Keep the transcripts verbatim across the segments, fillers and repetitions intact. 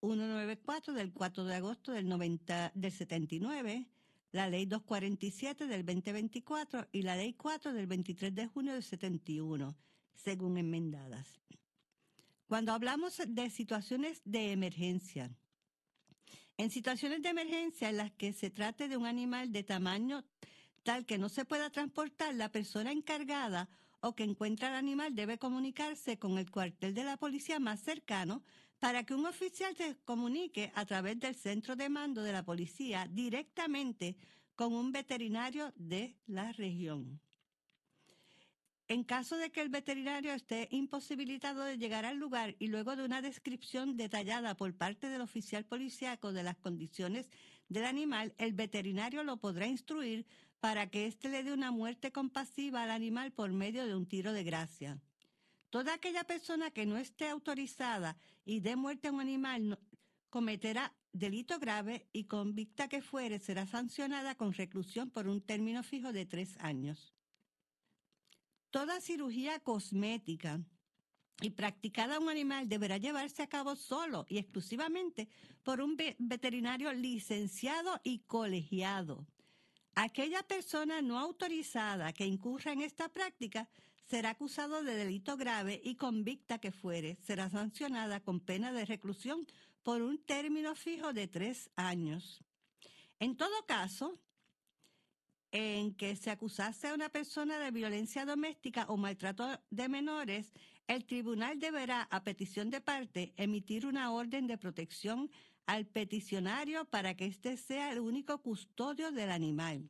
ciento noventa y cuatro del cuatro de agosto del, noventa, del setenta y nueve, la Ley doscientos cuarenta y siete del veinte veinticuatro y la Ley cuatro del veintitrés de junio del setenta y uno, según enmendadas. Cuando hablamos de situaciones de emergencia, en situaciones de emergencia en las que se trate de un animal de tamaño tal que no se pueda transportar, la persona encargada o que encuentra al animal debe comunicarse con el cuartel de la policía más cercano para que un oficial se comunique a través del centro de mando de la policía directamente con un veterinario de la región. En caso de que el veterinario esté imposibilitado de llegar al lugar y luego de una descripción detallada por parte del oficial policíaco de las condiciones del animal, el veterinario lo podrá instruir para que éste le dé una muerte compasiva al animal por medio de un tiro de gracia. Toda aquella persona que no esté autorizada y dé muerte a un animal no, cometerá delito grave y convicta que fuere será sancionada con reclusión por un término fijo de tres años. Toda cirugía cosmética y practicada a un animal deberá llevarse a cabo solo y exclusivamente por un veterinario licenciado y colegiado. Aquella persona no autorizada que incurra en esta práctica será acusado de delito grave y convicta que fuere, será sancionada con pena de reclusión por un término fijo de tres años. En todo caso, en que se acusase a una persona de violencia doméstica o maltrato de menores, el tribunal deberá, a petición de parte, emitir una orden de protección al peticionario para que éste sea el único custodio del animal.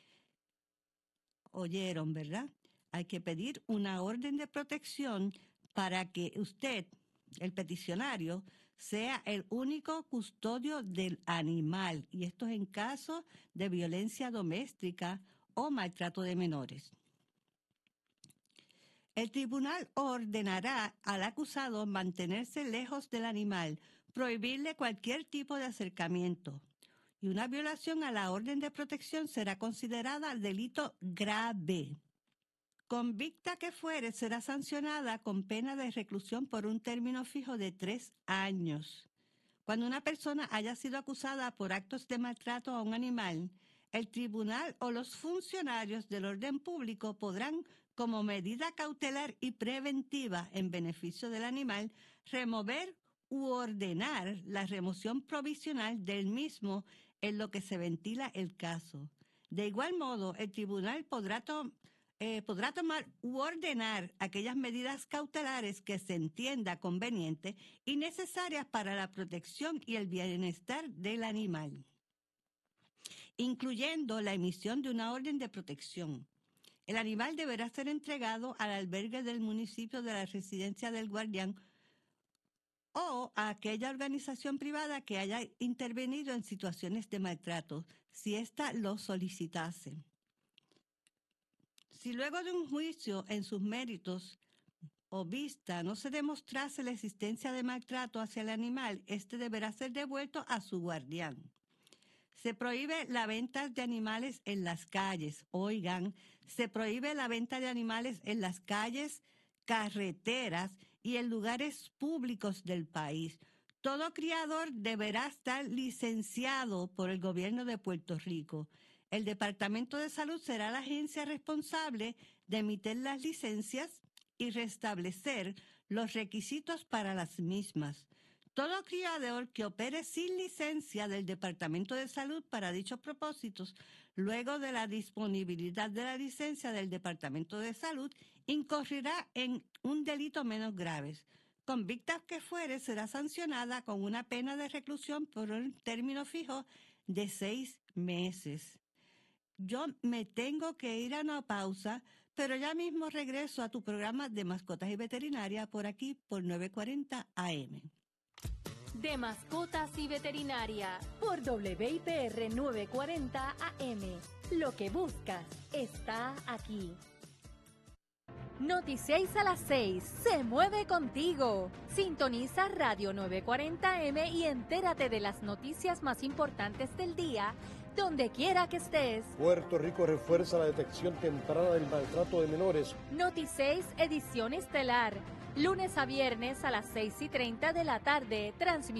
Oyeron, ¿verdad? Hay que pedir una orden de protección para que usted, el peticionario, sea el único custodio del animal, y esto es en caso de violencia doméstica o maltrato de menores. El tribunal ordenará al acusado mantenerse lejos del animal, prohibirle cualquier tipo de acercamiento, y una violación a la orden de protección será considerada delito grave. Convicta que fuere, será sancionada con pena de reclusión por un término fijo de tres años. Cuando una persona haya sido acusada por actos de maltrato a un animal, el tribunal o los funcionarios del orden público podrán, como medida cautelar y preventiva en beneficio del animal, remover u ordenar la remoción provisional del mismo en lo que se ventila el caso. De igual modo, el tribunal podrá tomar Eh, podrá tomar u ordenar aquellas medidas cautelares que se entienda conveniente y necesarias para la protección y el bienestar del animal, incluyendo la emisión de una orden de protección. El animal deberá ser entregado al albergue del municipio de la residencia del guardián o a aquella organización privada que haya intervenido en situaciones de maltrato, si ésta lo solicitase. Si luego de un juicio en sus méritos o vista no se demostrase la existencia de maltrato hacia el animal, éste deberá ser devuelto a su guardián. Se prohíbe la venta de animales en las calles. Oigan, se prohíbe la venta de animales en las calles, carreteras y en lugares públicos del país. Todo criador deberá estar licenciado por el gobierno de Puerto Rico. El Departamento de Salud será la agencia responsable de emitir las licencias y restablecer los requisitos para las mismas. Todo criador que opere sin licencia del Departamento de Salud para dichos propósitos, luego de la disponibilidad de la licencia del Departamento de Salud, incurrirá en un delito menos grave. Convicta que fuere, será sancionada con una pena de reclusión por un término fijo de seis meses. Yo me tengo que ir a una pausa, pero ya mismo regreso a tu programa de Mascotas y Veterinaria por aquí, por nueve cuarenta A M. De Mascotas y Veterinaria, por W I P R nueve cuarenta A M. Lo que buscas está aquí. Noti seis a las seis, se mueve contigo. Sintoniza Radio nueve cuarenta A M y entérate de las noticias más importantes del día, donde quiera que estés. Puerto Rico refuerza la detección temprana del maltrato de menores. Noti seis, edición estelar, lunes a viernes a las seis y treinta de la tarde, transmisión